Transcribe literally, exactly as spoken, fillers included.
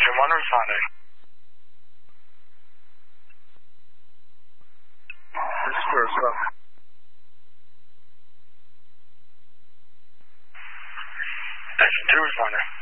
Jim one responding. This is Bruce. Station two responding.